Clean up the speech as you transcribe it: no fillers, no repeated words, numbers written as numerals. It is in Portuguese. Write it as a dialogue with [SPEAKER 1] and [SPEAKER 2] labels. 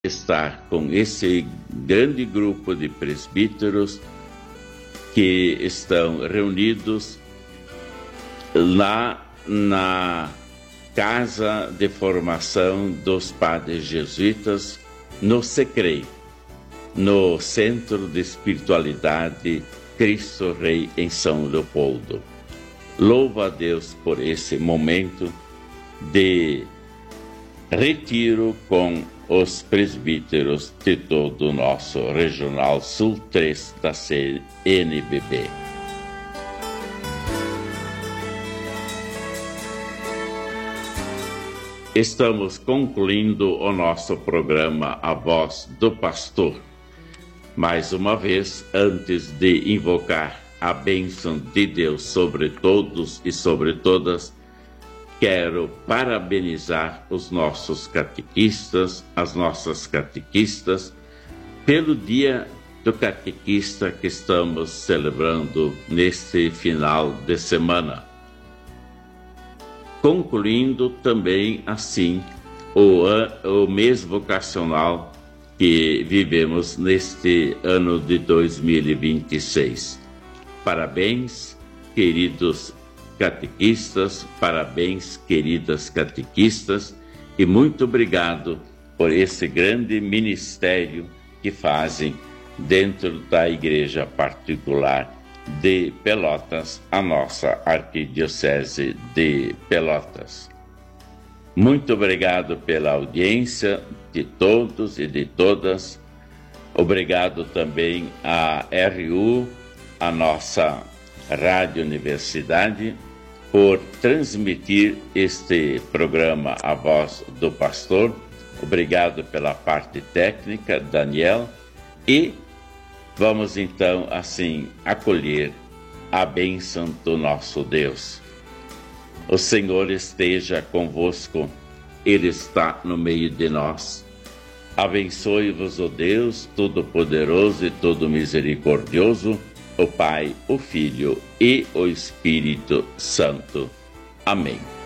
[SPEAKER 1] estar com esse grande grupo de presbíteros que estão reunidos lá na Casa de Formação dos Padres Jesuítas, no Secrei, no Centro de Espiritualidade Cristo Rei em São Leopoldo. Louvo a Deus por esse momento de retiro com os presbíteros de todo o nosso Regional Sul 3 da CNBB. Estamos concluindo o nosso programa A Voz do Pastor. Mais uma vez, antes de invocar a bênção de Deus sobre todos e sobre todas, quero parabenizar os nossos catequistas, as nossas catequistas, pelo Dia do Catequista que estamos celebrando neste final de semana. Concluindo também, assim, o mês vocacional que vivemos neste ano de 2026. Parabéns, queridos catequistas, parabéns, queridas catequistas, e muito obrigado por esse grande ministério que fazem dentro da Igreja Particular de Pelotas, a nossa Arquidiocese de Pelotas. Muito obrigado pela audiência de todos e de todas. Obrigado também à RU, a nossa Rádio Universidade, por transmitir este programa A Voz do Pastor. Obrigado pela parte técnica, Daniel, e vamos então assim acolher a bênção do nosso Deus. O Senhor esteja convosco, Ele está no meio de nós. Abençoe-vos o Deus Todo-Poderoso e Todo-Misericordioso, o Pai, o Filho e o Espírito Santo. Amém.